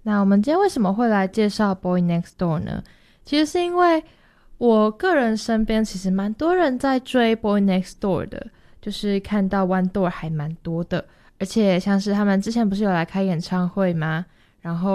那我们今天为什么会来介绍 Boy Next Door 呢？其实是因为我个人身边其实蛮多人在追 Boy Next Door 的，就是看到 One Door 还蛮多的，而且像是他们之前不是有来开演唱会吗？然后